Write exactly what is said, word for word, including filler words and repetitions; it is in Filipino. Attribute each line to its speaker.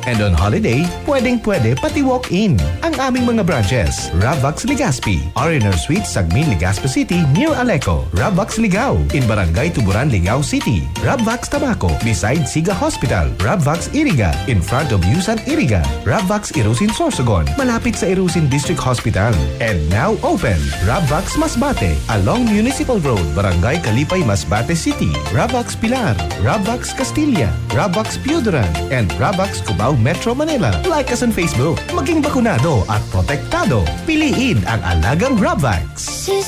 Speaker 1: And on holiday, pwedeng-pwede pati walk-in. Ang aming mga branches, Ravvax Legazpi, Ariner Suite, Sagmin, Legazpi City, near Aleco. Ravvax Ligao, in Barangay Tuburan, Ligao City. Ravvax Tabaco, beside Siga Hospital. Ravvax Iriga, in front of Yusan Iriga. Ravvax Irusin Sorsogon, malapit sa Irusin District Hospital. And now open, Ravvax Masbate, along Municipal Road, Barangay Kalipay, Masbate City. Ravvax Pilar, Ravvax Castilla, Ravvax Piudaran, and Ravvax Cubao Metro Manila. Like us on Facebook. Maging bakunado at protektado. Piliin ang alagang Ravvax.